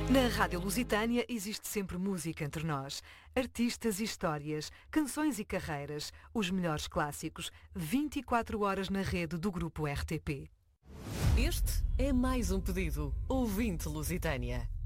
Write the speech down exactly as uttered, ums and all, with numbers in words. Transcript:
Na Rádio Lusitânia existe sempre música entre nós. Artistas e histórias, canções e carreiras, os melhores clássicos, vinte e quatro horas na rede do Grupo R T P. Este é mais um pedido. Ouvinte Lusitânia.